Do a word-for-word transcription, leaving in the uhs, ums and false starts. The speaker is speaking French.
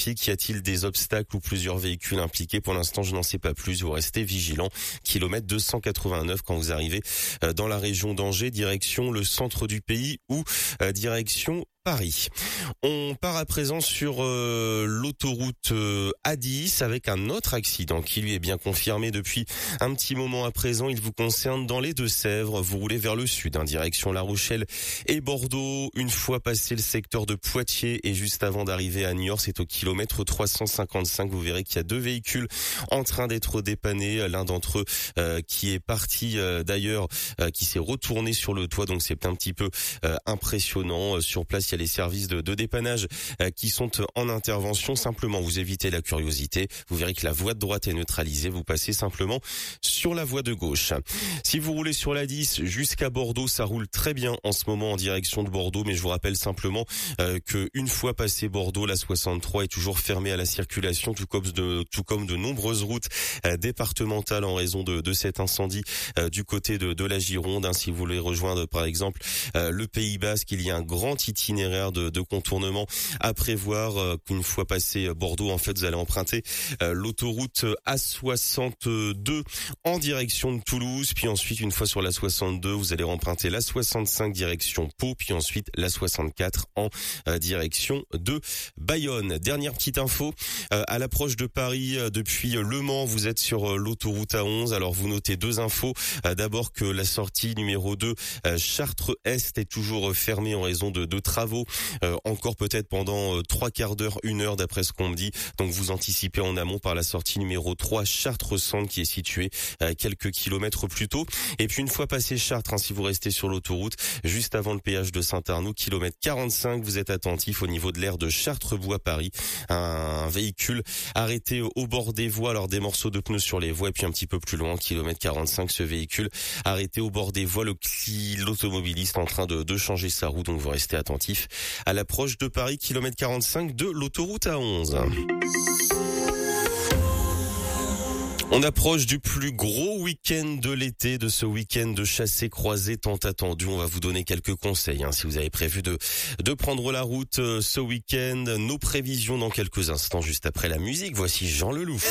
trafic. Y a-t-il des obstacles ou plusieurs véhicules impliqués? Pour l'instant, je n'en sais pas plus. Vous restez vigilants. Kilomètre deux cent quatre-vingt-neuf quand vous arrivez dans la région d'Angers, direction le centre du pays ou direction Paris. On part à présent sur euh, l'autoroute euh, A dix avec un autre accident qui lui est bien confirmé depuis un petit moment à présent. Il vous concerne dans les Deux-Sèvres. Vous roulez vers le sud, hein, direction La Rochelle et Bordeaux. Une fois passé le secteur de Poitiers et juste avant d'arriver à Niort, c'est au kilomètre trois cent cinquante-cinq. Vous verrez qu'il y a deux véhicules en train d'être dépannés. L'un d'entre eux euh, qui est parti euh, d'ailleurs, euh, qui s'est retourné sur le toit. Donc c'est un petit peu euh, impressionnant. Euh, sur place, il y a les services de, de dépannage euh, qui sont en intervention. Simplement, vous évitez la curiosité. Vous verrez que la voie de droite est neutralisée. Vous passez simplement sur la voie de gauche. Si vous roulez sur la dix jusqu'à Bordeaux, ça roule très bien en ce moment en direction de Bordeaux. Mais je vous rappelle simplement euh, que une fois passé Bordeaux, la soixante-trois est toujours fermée à la circulation, tout comme de, tout comme de nombreuses routes euh, départementales en raison de, de cet incendie euh, du côté de, de la Gironde. Hein, si vous voulez rejoindre par exemple euh, le Pays Basque, il y a un grand itinéraire de, de contournement à prévoir. Euh, qu'une fois passé Bordeaux, en fait, vous allez emprunter euh, l'autoroute A soixante-deux en direction de Toulouse. Puis ensuite, une fois sur la soixante-deux, vous allez emprunter la soixante-cinq direction Pau. Puis ensuite, la soixante-quatre en euh, direction de Bayonne. Dernière petite info, euh, à l'approche de Paris, euh, depuis Le Mans, vous êtes sur euh, l'autoroute A onze. Alors, vous notez deux infos. Euh, d'abord que la sortie numéro deux, euh, Chartres-Est, est toujours fermée en raison de, de travaux. Euh, encore peut-être pendant euh, trois quarts d'heure, une heure d'après ce qu'on me dit. Donc vous anticipez en amont par la sortie numéro trois, Chartres-Centre, qui est située euh, quelques kilomètres plus tôt. Et puis une fois passé Chartres, hein, si vous restez sur l'autoroute, juste avant le péage de Saint-Arnoux, kilomètre quarante-cinq, vous êtes attentif au niveau de l'aire de Chartres-Bois-Paris. Un, un véhicule arrêté au bord des voies, alors des morceaux de pneus sur les voies, et puis un petit peu plus loin, kilomètre quarante-cinq, ce véhicule arrêté au bord des voies, le l'automobiliste en train de, de changer sa roue, donc vous restez attentif à l'approche de Paris, kilomètre quarante-cinq de l'autoroute A onze. On approche du plus gros week-end de l'été, de ce week-end de chassé-croisé tant attendu. On va vous donner quelques conseils, hein, si vous avez prévu de, de prendre la route euh, ce week-end. Nos prévisions dans quelques instants, juste après la musique. Voici Jean Leloup.